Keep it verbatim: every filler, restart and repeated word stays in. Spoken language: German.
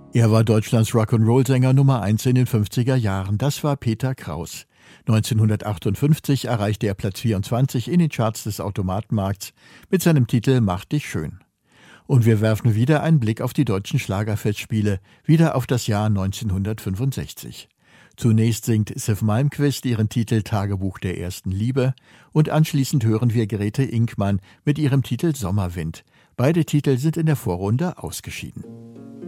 Er war Deutschlands Rock'n'Roll-Sänger Nummer eins in den fünfziger Jahren. Das war Peter Kraus. neunzehnhundertachtundfünfzig erreichte er Platz vierundzwanzig in den Charts des Automatenmarkts mit seinem Titel »Mach dich schön«. Und wir werfen wieder einen Blick auf die deutschen Schlagerfestspiele, wieder auf das Jahr neunzehnhundertfünfundsechzig. Zunächst singt Sif Malmkvist ihren Titel »Tagebuch der ersten Liebe« und anschließend hören wir Grete Inkmann mit ihrem Titel »Sommerwind«. Beide Titel sind in der Vorrunde ausgeschieden.